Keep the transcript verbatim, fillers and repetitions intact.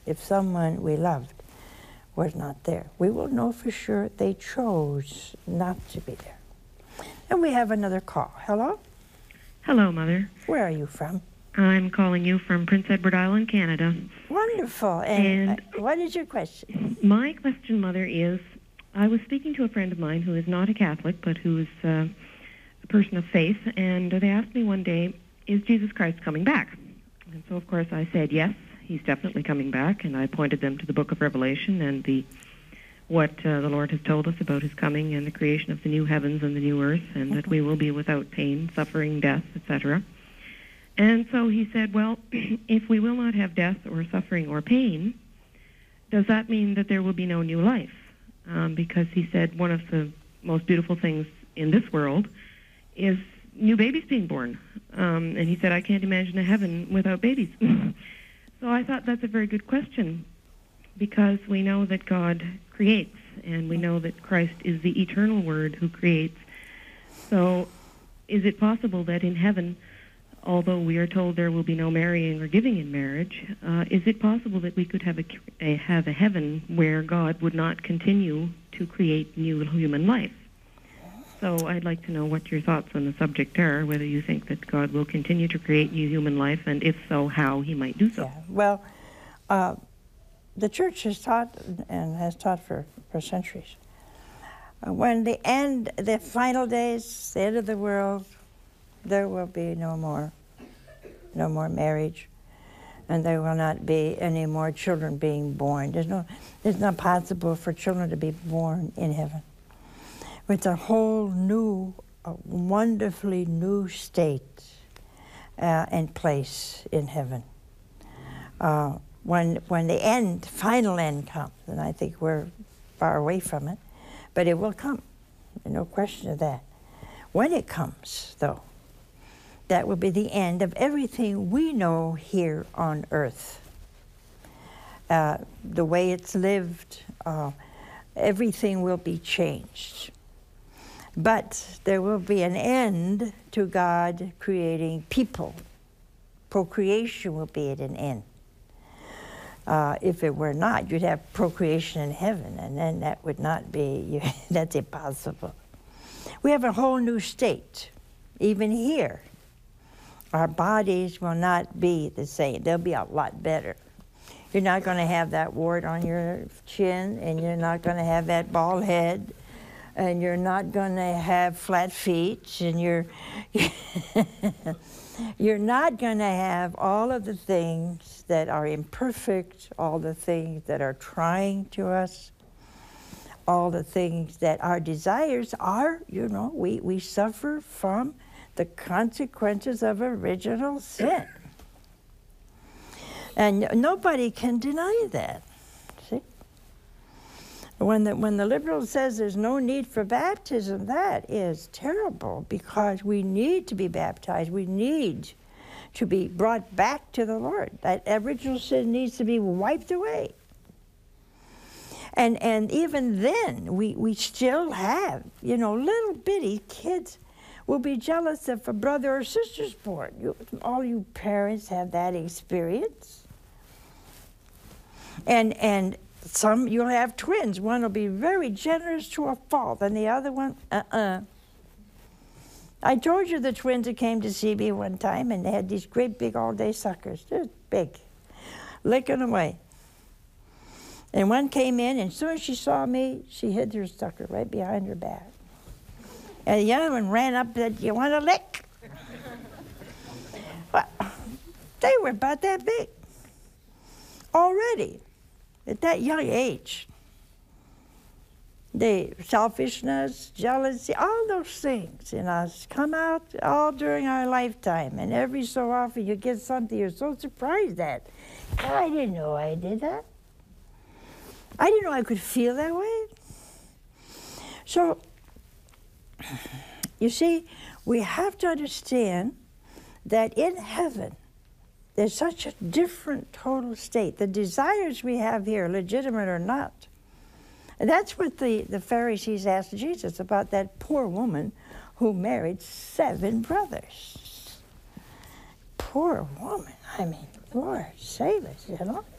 if someone we loved was not there. We will know for sure they chose not to be there. And we have another call. Hello? Hello, Mother. Where are you from? I'm calling you from Prince Edward Island, Canada. Wonderful. And, And uh, what is your question? My question, Mother, is I was speaking to a friend of mine who is not a Catholic, but who is uh, a person of faith, and they asked me one day, is Jesus Christ coming back? And so, of course, I said, yes, he's definitely coming back, and I pointed them to the book of Revelation and the what uh, the Lord has told us about his coming and the creation of the new heavens and the new earth, and that we will be without pain, suffering, death, et cetera. And so he said, well, if we will not have death or suffering or pain, does that mean that there will be no new life? Um, because he said one of the most beautiful things in this world is new babies being born. Um, and he said, I can't imagine a heaven without babies. So I thought that's a very good question, because we know that God creates, and we know that Christ is the eternal Word who creates. So is it possible that in heaven, although we are told there will be no marrying or giving in marriage, uh, is it possible that we could have a, a have a heaven where God would not continue to create new human life? So I'd like to know what your thoughts on the subject are, whether you think that God will continue to create new human life, and if so, how he might do so. Yeah, well, uh, the Church has taught, and has taught for, for centuries, uh, when the end, the final days, the end of the world, there will be no more, no more marriage, and there will not be any more children being born. There's no, it's not possible for children to be born in heaven. It's a whole new, a wonderfully new state uh, and place in heaven. Uh, when when the end, final end comes, and I think we're far away from it, but it will come. There's no question of that. When it comes, though, that will be the end of everything we know here on earth. Uh, the way it's lived, uh, everything will be changed. But there will be an end to God creating people. Procreation will be at an end. Uh, if it were not, you'd have procreation in heaven, and then that would not be, that's impossible. We have a whole new state, even here. Our bodies will not be the same. They'll be a lot better. You're not going to have that wart on your chin, and you're not going to have that bald head, and you're not going to have flat feet, and you're you're not going to have all of the things that are imperfect, all the things that are trying to us, all the things that our desires are, you know, we, we suffer from the consequences of original sin. And nobody can deny that. See? When the, when the liberal says there's no need for baptism, that is terrible, because we need to be baptized. We need to be brought back to the Lord. That original sin needs to be wiped away. And and even then, we, we still have, you know, little bitty kids will be jealous if a brother or sister's born. You, all you parents have that experience. And and some, you'll have twins. One will be very generous to a fault, and the other one, uh-uh. I told you the twins that came to see me one time, and they had these great big all-day suckers. They're big, licking away. And one came in, and as soon as she saw me, she hid her sucker right behind her back. And the other one ran up and said, "You want a lick?" Well, they were about that big already at that young age. The selfishness, jealousy, all those things in us come out all during our lifetime. And every so often you get something you're so surprised at. God, I didn't know I did that. I didn't know I could feel that way. So, you see, we have to understand that in heaven, there's such a different total state. The desires we have here, legitimate or not. And that's what the, the Pharisees asked Jesus about, that poor woman who married seven brothers. Poor woman. I mean, Lord, save us, you know.